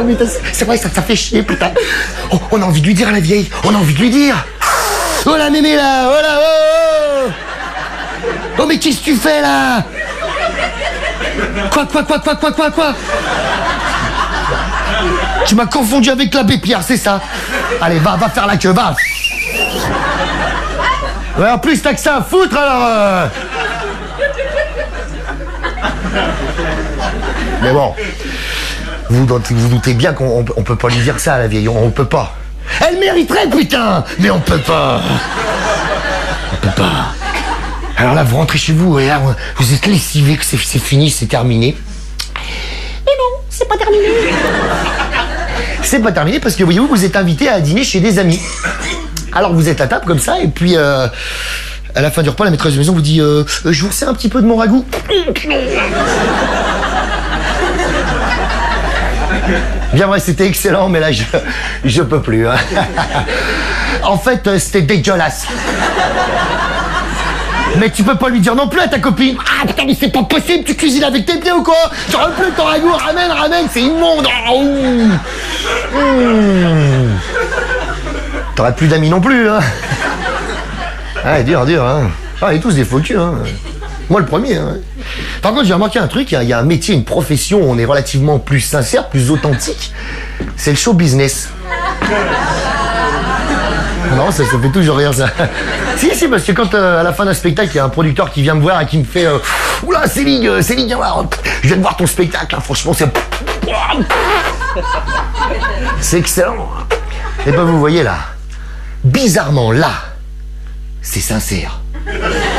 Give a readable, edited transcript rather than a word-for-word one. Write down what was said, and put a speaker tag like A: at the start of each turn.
A: mais c'est vrai, ça fait chier, putain. Oh, on a envie de lui dire à la vieille, on a envie de lui dire. Oh la mémé là, oh là, oh. Oh mais qu'est-ce que tu fais là? Quoi? Tu m'as confondu avec l'abbé Pierre, c'est ça? Allez, va faire la queue, va. Ouais, en plus, t'as que ça à foutre, alors... Mais bon, vous doutez bien qu'on peut pas lui dire ça à la vieille, on peut pas. Elle mériterait, putain. Mais on peut pas. On peut pas. Alors là, vous rentrez chez vous, et là, vous êtes lessivé, que c'est fini, c'est terminé. Mais non, c'est pas terminé. C'est pas terminé parce que, voyez-vous, vous êtes invité à dîner chez des amis. Alors vous êtes à table comme ça, et puis à la fin du repas, la maîtresse de maison vous dit je vous sers un petit peu de mon ragoût. Bien vrai, c'était excellent, mais là je peux plus. Hein. En fait, c'était dégueulasse. Mais tu peux pas lui dire non plus à ta copine. Ah putain, mais c'est pas possible, tu cuisines avec tes pieds ou quoi? Tu ramènes plus ton ragoût, ramène, c'est immonde. T'aurais plus d'amis non plus, hein. Ah, dur, hein. Ah, on est tous des faux culs, hein. Moi le premier, hein. Par contre, j'ai remarqué un truc, il y a un métier, une profession où on est relativement plus sincère, plus authentique. C'est le show business. Non, ça fait toujours rire, ça. Si, parce que quand à la fin d'un spectacle, il y a un producteur qui vient me voir et qui me fait oula, Céline, viens voir, je viens de voir ton spectacle, hein, franchement, c'est excellent. Et ben, vous voyez là, bizarrement, là, c'est sincère.